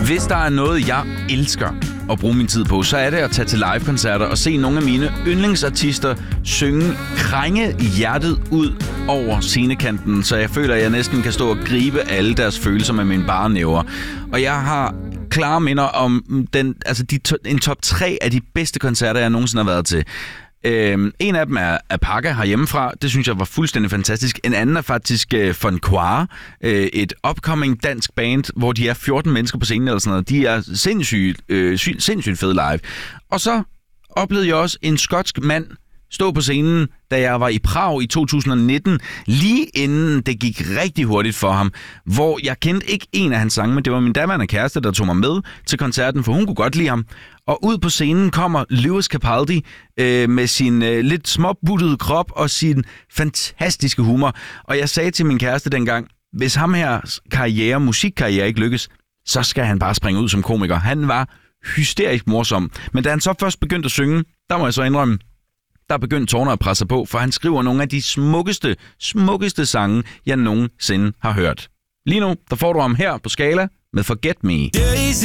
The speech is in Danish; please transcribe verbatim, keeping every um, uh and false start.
Hvis der er noget, jeg elsker at bruge min tid på, så er det at tage til live-koncerter og se nogle af mine yndlingsartister synge, krænge hjertet ud over scenekanten, så jeg føler, at jeg næsten kan stå og gribe alle deres følelser med mine bare næver. Og jeg har klare minder om den, altså de to, en top tre af de bedste koncerter, jeg nogensinde har været til. Øhm, en af dem er Apaka herhjemmefra. Det synes jeg var fuldstændig fantastisk. En anden er faktisk øh, Von Quar, øh, et upcoming dansk band, hvor de er fjorten mennesker på scenen eller sådan noget. De er sindssygt, øh, sy- sindssygt fede live. Og så oplevede jeg også en skotsk mand stå på scenen, da jeg var i Prag i to tusind nitten, lige inden det gik rigtig hurtigt for ham, hvor jeg kendte ikke en af hans sange, men det var min daværende kæreste, der tog mig med til koncerten, for hun kunne godt lide ham. Og ud på scenen kommer Lewis Capaldi øh, med sin øh, lidt småbuttede krop og sin fantastiske humor. Og jeg sagde til min kæreste dengang, hvis ham her karriere, musikkarriere ikke lykkes, så skal han bare springe ud som komiker. Han var hysterisk morsom. Men da han så først begyndte at synge, der må jeg så indrømme, der begyndte tårerne at presse på, for han skriver nogle af de smukkeste, smukkeste sange, jeg nogensinde har hørt. Lige nu, der får du ham her på Skala med Forget Me.